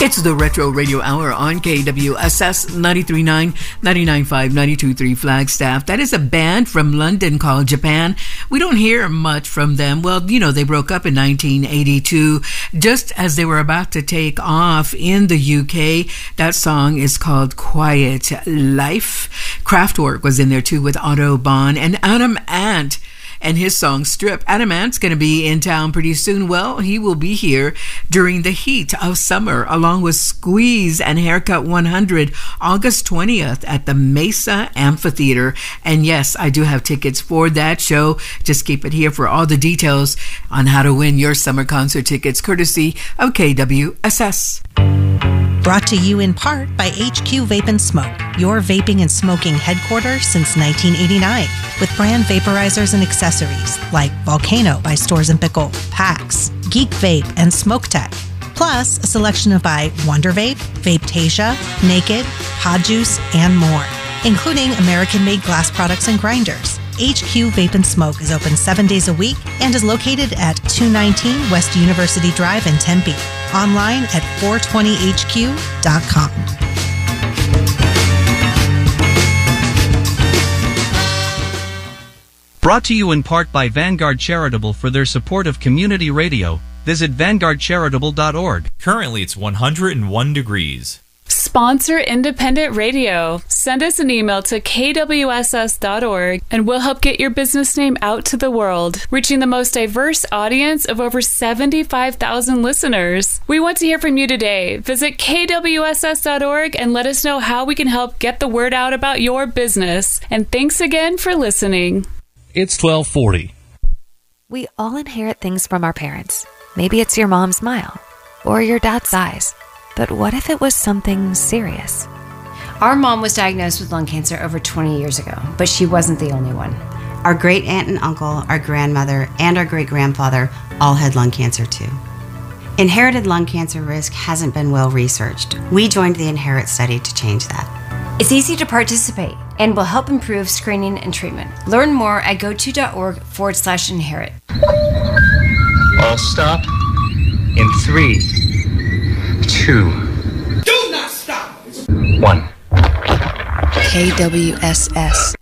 It's the Retro Radio Hour on KWSS 93.9, 99.5, 92.3 Flagstaff. That is a band from London called Japan. We don't hear much from them. Well, you know, they broke up in 1982, just as they were about to take off in the UK. That song is called Quiet Life. Kraftwerk was in there too with Autobahn, and Adam Ant and his song Strip. Adam Ant's going to be in town pretty soon. Well, he will be here during the heat of summer, along with Squeeze and Haircut 100, August 20th at the Mesa Amphitheater. And yes, I do have tickets for that show. Just keep it here for all the details on how to win your summer concert tickets, courtesy of KWSS. Brought to you in part by HQ Vape and Smoke, your vaping and smoking headquarters since 1989, with brand vaporizers and accessories like Volcano by Stores & Pickle, PAX, Geek Vape, and Smoke Tech. Plus, a selection of by Wonder Vape, Vapetasia, Naked, Pod Juice, and more, including American-made glass products and grinders. HQ Vape and Smoke is open 7 days a week and is located at 219 West University Drive in Tempe. Online at 420hq.com. Brought to you in part by Vanguard Charitable for their support of community radio. Visit vanguardcharitable.org. Currently, it's 101 degrees. Sponsor independent radio. Send us an email to kwss.org and we'll help get your business name out to the world, reaching the most diverse audience of over 75,000 listeners. We want to hear from you today. Visit kwss.org and let us know how we can help get the word out about your business. And thanks again for listening. It's 1240. We all inherit things from our parents. Maybe it's your mom's smile or your dad's eyes. But what if it was something serious? Our mom was diagnosed with lung cancer over 20 years ago, but she wasn't the only one. Our great aunt and uncle, our grandmother, and our great grandfather all had lung cancer too. Inherited lung cancer risk hasn't been well researched. We joined the Inherit study to change that. It's easy to participate and will help improve screening and treatment. Learn more at goto.org/inherit. All stop in 3, 2. Do not stop! 1. KWSS